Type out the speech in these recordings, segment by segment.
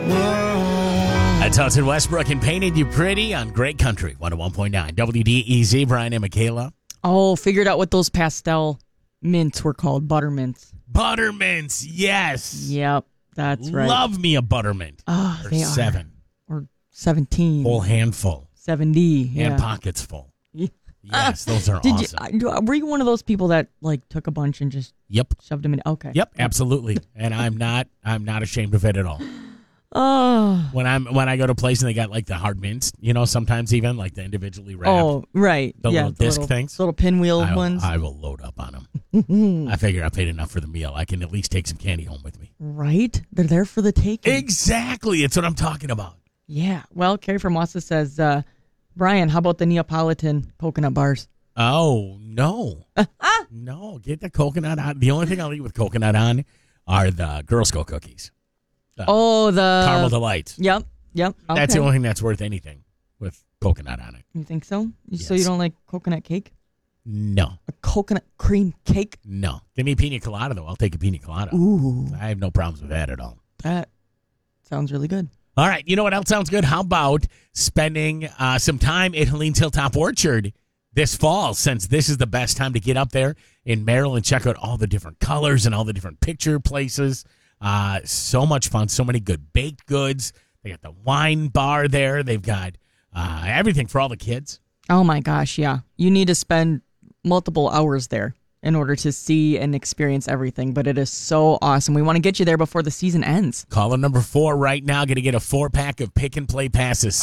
That's Hudson Westbrook and Painted You Pretty on Great Country 101.9 WDEZ. Brian and Michaela. Oh, figured out what those pastel mints were called. Buttermints. Buttermints, yes. Yep, that's right. Love me a buttermint. Oh, or they 7. Or 17. Whole handful. 70. Yeah. And pockets full. Yeah. Yes, those are Did awesome. Were you one of those people that like took a bunch and just shoved them in? Okay. Yep, absolutely. And I'm not ashamed of it at all. Oh. When I go to a place and they got like the hard mints, sometimes even like the individually wrapped. Oh, right. The yeah, little disc things. Little pinwheel ones. I will load up on them. I figure I paid enough for the meal. I can at least take some candy home with me. Right? They're there for the taking. Exactly. It's what I'm talking about. Yeah. Well, Carrie from Wassa says, Brian, how about the Neapolitan coconut bars? Oh, no. No, get the coconut on. The only thing I'll eat with coconut on are the Girl Scout cookies. The Caramel Delights. Yep. Okay. That's the only thing that's worth anything with coconut on it. You think so? Yes. So you don't like coconut cake? No. A coconut cream cake? No. Give me a pina colada, though. I'll take a pina colada. Ooh. I have no problems with that at all. That sounds really good. All right. You know what else sounds good? How about spending some time at Helene's Hilltop Orchard this fall, since this is the best time to get up there in Maryland, check out all the different colors and all the different picture places. So much fun. So many good baked goods. They got the wine bar there. They've got everything for all the kids. Oh, my gosh, yeah. You need to spend multiple hours there in order to see and experience everything, but it is so awesome. We want to get you there before the season ends. Caller number 4 right now. Going to get a 4-pack of Pick and Play passes.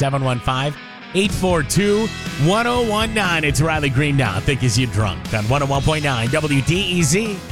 715-842-1019. It's Riley Green now. I think is you drunk on 101.9 WDEZ.